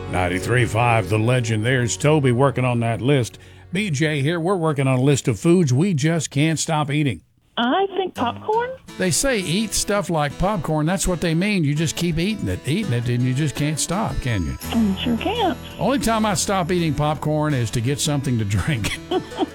93.5, The Legend. There's Toby working on that list. BJ here. We're working on a list of foods we just can't stop eating. I think popcorn. They say eat stuff like popcorn. That's what they mean. You just keep eating it, and you just can't stop, can you? Sure can't. Only time I stop eating popcorn is to get something to drink.